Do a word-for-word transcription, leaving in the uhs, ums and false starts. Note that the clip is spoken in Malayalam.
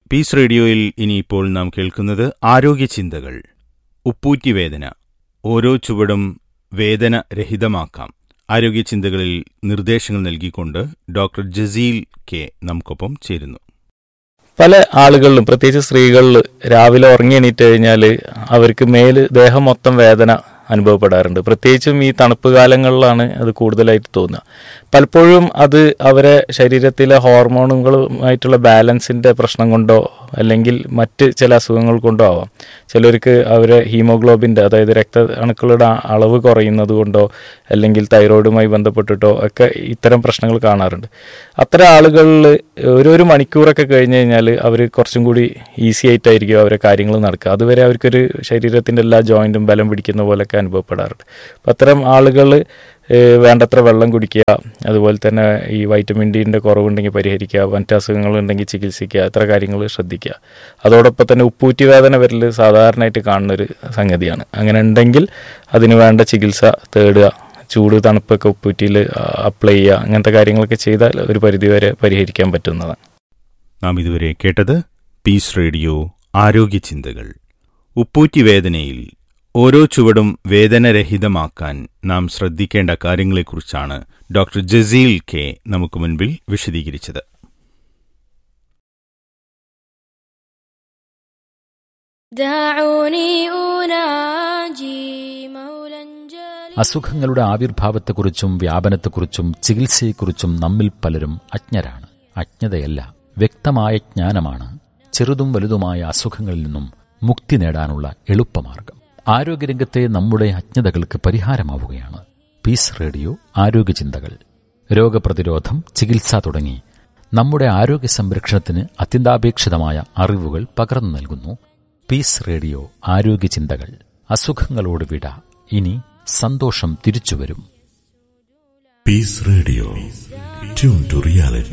പീസ് റേഡിയോയിൽ ഇനിയിപ്പോൾ നാം കേൾക്കുന്നത് ആരോഗ്യ ചിന്തകൾ. ഉപ്പൂറ്റി വേദന, ഓരോ ചുവടും വേദന രഹിതമാക്കാം. ആരോഗ്യ ചിന്തകളിൽ നിർദ്ദേശങ്ങൾ നൽകിക്കൊണ്ട് ഡോക്ടർ ജസീൽ കെ നമുക്കൊപ്പം ചേരുന്നു. പല ആളുകളിലും പ്രത്യേകിച്ച് സ്ത്രീകളിൽ രാവിലെ ഉറങ്ങി എണീറ്റ് കഴിഞ്ഞാൽ അവർക്ക് മേല് ദേഹം മൊത്തം വേദന അനുഭവപ്പെടാറുണ്ട്. പ്രത്യേകിച്ചും ഈ തണുപ്പ് കാലങ്ങളിലാണ് അത് കൂടുതലായിട്ട് തോന്നുക. പലപ്പോഴും അത് അവരെ ശരീരത്തിലെ ഹോർമോണുകളുമായിട്ടുള്ള ബാലൻസിൻ്റെ പ്രശ്നം കൊണ്ടോ അല്ലെങ്കിൽ മറ്റ് ചില അസുഖങ്ങൾ കൊണ്ടോ ആവാം. ചിലർക്ക് അവരെ ഹീമോഗ്ലോബിൻ്റെ അതായത് രക്തഅണുക്കളുടെ അളവ് കുറയുന്നത് കൊണ്ടോ അല്ലെങ്കിൽ തൈറോയിഡുമായി ബന്ധപ്പെട്ടിട്ടോ ഒക്കെ ഇത്തരം പ്രശ്നങ്ങൾ കാണാറുണ്ട്. അത്തരം ആളുകളിൽ ഓരോരോ മണിക്കൂറൊക്കെ കഴിഞ്ഞ് കഴിഞ്ഞാൽ അവർ കുറച്ചും കൂടി ഈസി ആയിട്ടായിരിക്കും അവരെ കാര്യങ്ങൾ നടക്കുക. അതുവരെ അവർക്കൊരു ശരീരത്തിൻ്റെ എല്ലാ ജോയിൻറ്റും ബലം പിടിക്കുന്ന പോലെയൊക്കെ അനുഭവപ്പെടാറുണ്ട്. അപ്പം അത്തരം ആളുകൾ വേണ്ടത്ര വെള്ളം കുടിക്കുക, അതുപോലെ തന്നെ ഈ വൈറ്റമിൻ ഡിൻ്റെ കുറവുണ്ടെങ്കിൽ പരിഹരിക്കുക, മറ്റ് അസുഖങ്ങളുണ്ടെങ്കിൽ ചികിത്സിക്കുക, ഇത്ര കാര്യങ്ങൾ ശ്രദ്ധിക്കുക. അതോടൊപ്പം തന്നെ ഉപ്പൂറ്റി വേദന വരൽ സാധാരണയായിട്ട് കാണുന്നൊരു സംഗതിയാണ്. അങ്ങനെ ഉണ്ടെങ്കിൽ അതിന് വേണ്ട ചികിത്സ തേടുക, ചൂട് തണുപ്പൊക്കെ ഉപ്പൂറ്റിയിൽ അപ്ലൈ ചെയ്യുക, അങ്ങനത്തെ കാര്യങ്ങളൊക്കെ ചെയ്താൽ ഒരു പരിധിവരെ പരിഹരിക്കാൻ പറ്റുന്നതാണ്. നാം ഇതുവരെ കേട്ടത് പീസ് റേഡിയോ ആരോഗ്യ ചിന്തകൾ. ഉപ്പൂറ്റി വേദനയിൽ ഓരോ ചുവടും വേദനരഹിതമാക്കാൻ നാം ശ്രദ്ധിക്കേണ്ട കാര്യങ്ങളെക്കുറിച്ചാണ് ഡോക്ടർ ജസീൽ കെ നമുക്ക് മുൻപിൽ വിശദീകരിച്ചത്. അസുഖങ്ങളുടെ ആവിർഭാവത്തെക്കുറിച്ചും വ്യാപനത്തെക്കുറിച്ചും ചികിത്സയെക്കുറിച്ചും നമ്മിൽ പലരും അജ്ഞരാണ്. അജ്ഞതയല്ല, വ്യക്തമായ ജ്ഞാനമാണ് ചെറുതും വലുതുമായ അസുഖങ്ങളിൽ നിന്നും മുക്തി നേടാനുള്ള എളുപ്പമാർഗം. ആരോഗ്യരംഗത്തെ നമ്മുടെ അജ്ഞതകൾക്ക് പരിഹാരമാവുകയാണ് പീസ് റേഡിയോ ആരോഗ്യ ചിന്തകൾ. രോഗപ്രതിരോധം, ചികിത്സ തുടങ്ങി നമ്മുടെ ആരോഗ്യ സംരക്ഷണത്തിന് അത്യന്താപേക്ഷിതമായ അറിവുകൾ പകർന്നു നൽകുന്നു പീസ് റേഡിയോ ആരോഗ്യ ചിന്തകൾ. അസുഖങ്ങളോട് വിട, ഇനി സന്തോഷം തിരിച്ചുവരും. Piece radio, tune to reality.